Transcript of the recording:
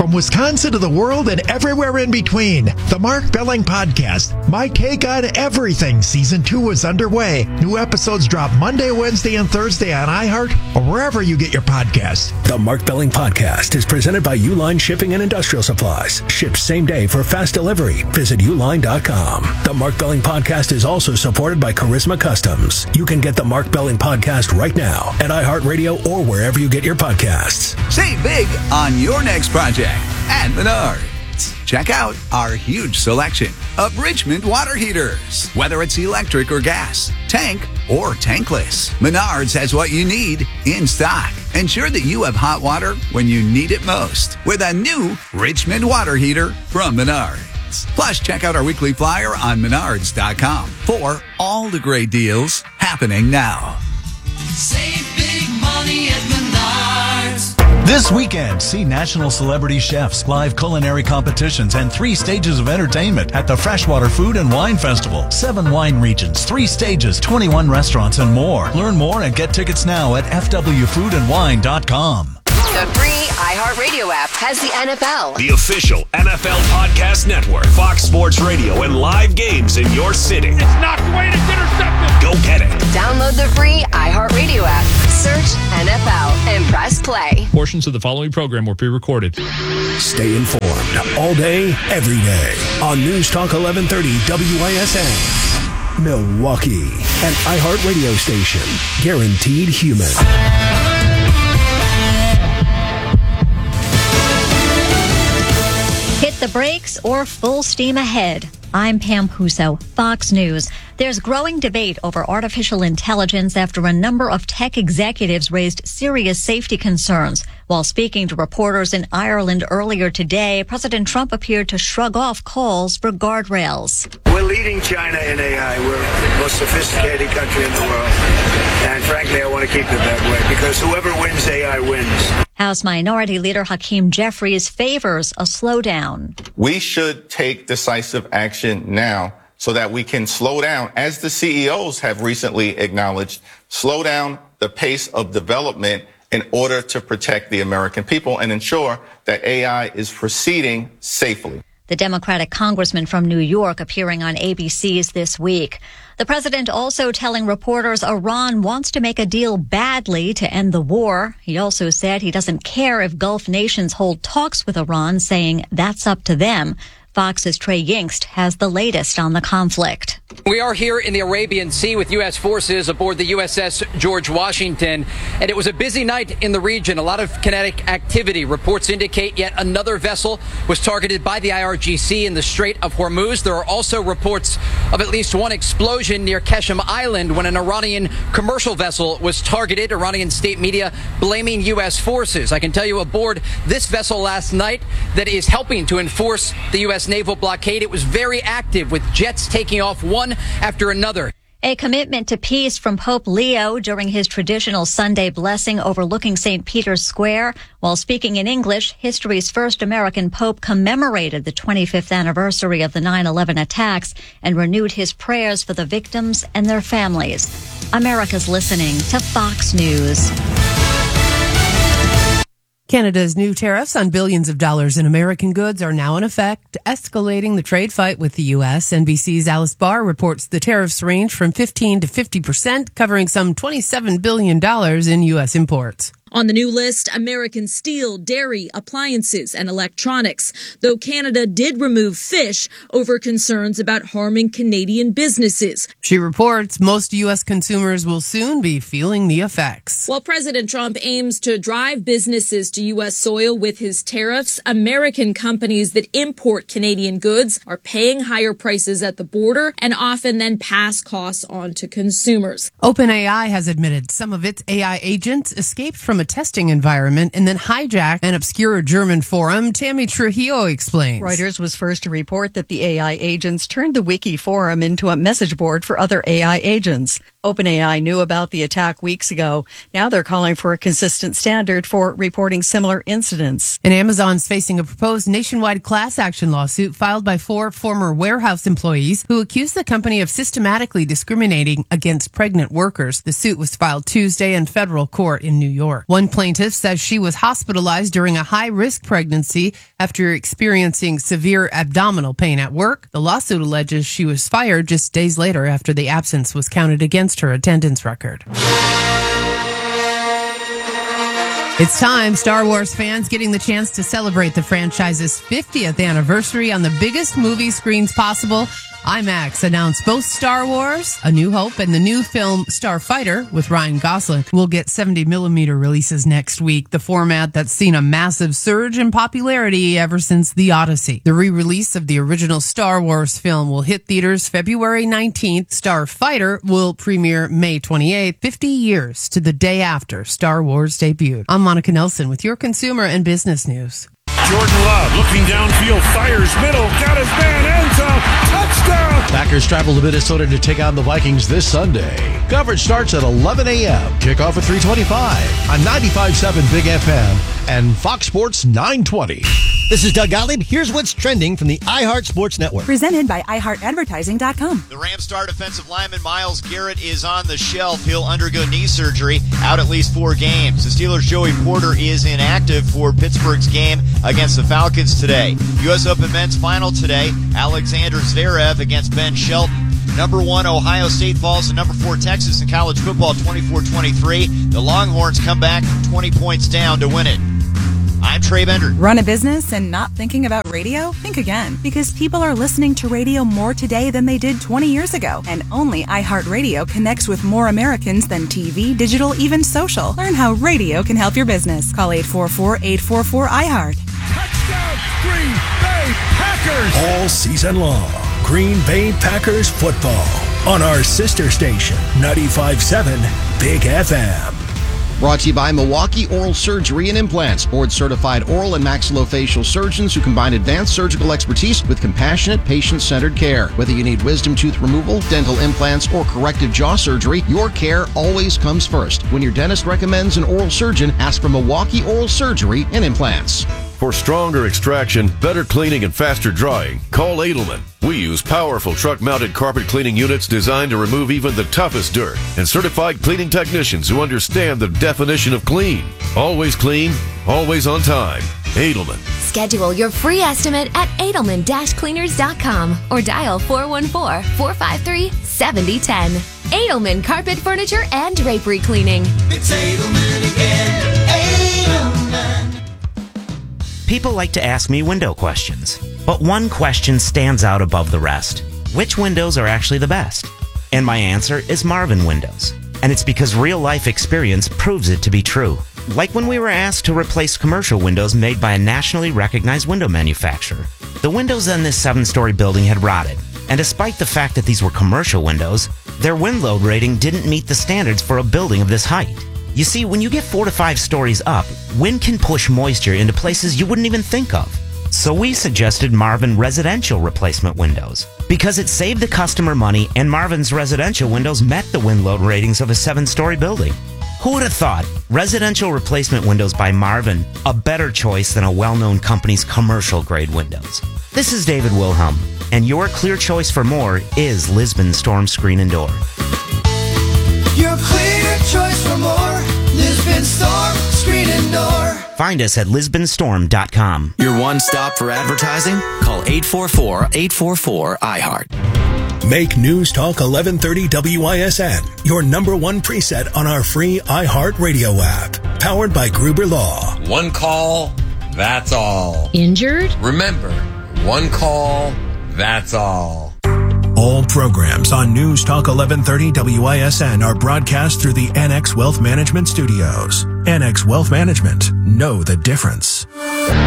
From Wisconsin to the world and everywhere in between, the Mark Belling Podcast, my take on everything. Season 2 is underway. New episodes drop Monday, Wednesday, and Thursday on iHeart or wherever you get your podcasts. The Mark Belling Podcast is presented by Uline Shipping and Industrial Supplies. Shipped same day for fast delivery. Visit uline.com. The Mark Belling Podcast is also supported by Charisma Customs. You can get the Mark Belling Podcast right now at iHeartRadio or wherever you get your podcasts. Save big on your next project at Menards. Check out our huge selection of Richmond water heaters. Whether it's electric or gas, tank or tankless, Menards has what you need in stock. Ensure that you have hot water when you need it most with a new Richmond water heater from Menards. Plus, check out our weekly flyer on Menards.com for all the great deals happening now. Save big money at Menards. This weekend, see national celebrity chefs, live culinary competitions, and 3 stages of entertainment at the Freshwater Food and Wine Festival. 7 wine regions, 3 stages, 21 restaurants, and more. Learn more and get tickets now at fwfoodandwine.com. The free iHeartRadio app has the NFL, the official NFL podcast network, Fox Sports Radio, and live games in your city. It's knocked away and it's intercepted. Go get it. Download the free iHeartRadio app, search NFL, and press play. Portions of the following program were pre-recorded. Stay informed all day, every day on News Talk 1130 WISN. Milwaukee, an iHeartRadio station, guaranteed human. Hit the brakes or full steam ahead. I'm Pam Puso, Fox News. There's growing debate over artificial intelligence after a number of tech executives raised serious safety concerns. While speaking to reporters in Ireland earlier today, President Trump appeared to shrug off calls for guardrails. We're leading China in AI. We're the most sophisticated country in the world. And frankly, I want to keep it that way because whoever wins AI wins. House Minority Leader Hakeem Jeffries favors a slowdown. We should take decisive action now so that we can slow down, as the CEOs have recently acknowledged, slow down the pace of development in order to protect the American people and ensure that AI is proceeding safely. The Democratic congressman from New York appearing on ABC's This Week. The president also telling reporters Iran wants to make a deal badly to end the war. He also said he doesn't care if Gulf nations hold talks with Iran, saying that's up to them. Fox's Trey Yingst has the latest on the conflict. We are here in the Arabian Sea with U.S. forces aboard the USS George Washington, and it was a busy night in the region. A lot of kinetic activity. Reports indicate yet another vessel was targeted by the IRGC in the Strait of Hormuz. There are also reports of at least one explosion near Keshem Island when an Iranian commercial vessel was targeted. Iranian state media blaming U.S. forces. I can tell you aboard this vessel last night that is helping to enforce the U.S. naval blockade. It was very active with jets taking off one after another. A commitment to peace from Pope Leo during his traditional Sunday blessing overlooking St. Peter's Square. While speaking in English, history's first American pope commemorated the 25th anniversary of the 9/11 attacks and renewed his prayers for the victims and their families. America's listening to Fox News. Canada's new tariffs on billions of dollars in American goods are now in effect, escalating the trade fight with the U.S. NBC's Alice Barr reports the tariffs range from 15% to 50%, covering some $27 billion in U.S. imports. On the new list, American steel, dairy, appliances, and electronics, though Canada did remove fish over concerns about harming Canadian businesses. She reports most U.S. consumers will soon be feeling the effects. While President Trump aims to drive businesses to U.S. soil with his tariffs, American companies that import Canadian goods are paying higher prices at the border and often then pass costs on to consumers. OpenAI has admitted some of its AI agents escaped from a testing environment and then hijacked an obscure German forum. Tammy Trujillo explains. Reuters was first to report that the AI agents turned the wiki forum into a message board for other AI agents. OpenAI knew about the attack weeks ago. Now they're calling for a consistent standard for reporting similar incidents. And Amazon's facing a proposed nationwide class action lawsuit filed by 4 former warehouse employees who accuse the company of systematically discriminating against pregnant workers. The suit was filed Tuesday in federal court in New York. One plaintiff says she was hospitalized during a high-risk pregnancy after experiencing severe abdominal pain at work. The lawsuit alleges she was fired just days later after the absence was counted against her attendance record. It's time. Star Wars fans getting the chance to celebrate the franchise's 50th anniversary on the biggest movie screens possible. IMAX announced both Star Wars, A New Hope, and the new film Starfighter with Ryan Gosling will get 70mm releases next week, the format that's seen a massive surge in popularity ever since The Odyssey. The re-release of the original Star Wars film will hit theaters February 19th. Starfighter will premiere May 28th, 50 years to the day after Star Wars debuted. I'm Monica Nelson with your consumer and business news. Jordan Love looking downfield, fires middle, got his man, end zone, touchdown! Packers travel to Minnesota to take on the Vikings this Sunday. Coverage starts at 11 a.m. Kickoff at 3:25 on 95.7 Big FM and Fox Sports 920. This is Doug Gottlieb. Here's what's trending from the iHeart Sports Network. Presented by iHeartAdvertising.com. The Rams star defensive lineman Myles Garrett is on the shelf. He'll undergo knee surgery, out at least 4 games. The Steelers' Joey Porter is inactive for Pittsburgh's game against the Falcons today. U.S. Open men's final today. Alexander Zverev against Ben Shelton. Number 1 Ohio State falls to number 4 Texas in college football 24-23. The Longhorns come back 20 points down to win it. I'm Trey Bender. Run a business and not thinking about radio? Think again. Because people are listening to radio more today than they did 20 years ago. And only iHeartRadio connects with more Americans than TV, digital, even social. Learn how radio can help your business. Call 844-844-iHeart. Touchdown, Green Bay Packers! All season long, Green Bay Packers football on our sister station, 95.7 Big FM. Brought to you by Milwaukee Oral Surgery and Implants, board-certified oral and maxillofacial surgeons who combine advanced surgical expertise with compassionate, patient-centered care. Whether you need wisdom tooth removal, dental implants, or corrective jaw surgery, your care always comes first. When your dentist recommends an oral surgeon, ask for Milwaukee Oral Surgery and Implants. For stronger extraction, better cleaning, and faster drying, call Edelman. We use powerful truck-mounted carpet cleaning units designed to remove even the toughest dirt, and certified cleaning technicians who understand the definition of clean. Always clean, always on time. Edelman. Schedule your free estimate at Edelman-Cleaners.com or dial 414-453-7010. Edelman Carpet Furniture and Drapery Cleaning. It's Edelman again. Edelman. People like to ask me window questions, but one question stands out above the rest. Which windows are actually the best? And my answer is Marvin Windows. And it's because real-life experience proves it to be true. Like when we were asked to replace commercial windows made by a nationally recognized window manufacturer. The windows in this 7-story building had rotted, and despite the fact that these were commercial windows, their wind load rating didn't meet the standards for a building of this height. You see, when you get 4 to 5 stories up, wind can push moisture into places you wouldn't even think of. So we suggested Marvin residential replacement windows because it saved the customer money, and Marvin's residential windows met the wind load ratings of a 7-story building. Who would have thought residential replacement windows by Marvin a better choice than a well-known company's commercial grade windows? This is David Wilhelm, and your clear choice for more is Lisbon Storm Screen and Door. Your clear choice for more. Lisbon Storm Screen and Door. Find us at lisbonstorm.com. Your one stop for advertising? Call 844-844-iHeart. Make News Talk 1130 WISN your number 1 preset on our free iHeart Radio app. Powered by Gruber Law. One call, that's all. Injured? Remember, one call, that's all. All programs on News Talk 1130 WISN are broadcast through the NX Wealth Management Studios. NX Wealth Management. Know the difference.